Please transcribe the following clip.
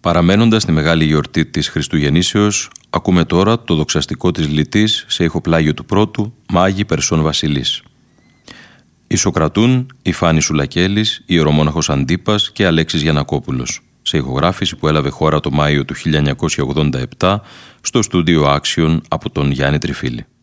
Παραμένοντας στη μεγάλη γιορτή της Χριστουγεννήσεως, ακούμε τώρα το δοξαστικό της Λυτής σε ηχοπλάγιο του πρώτου Μάγη Περσών Βασιλής. Ισοκρατούν η Φάνη Σουλακέλης, ιερομόναχος Αντίπας και Αλέξης Γιαννακόπουλος, σε ηχογράφηση που έλαβε χώρα το Μάιο του 1987 στο στούντιο Action από τον Γιάννη Τριφίλη.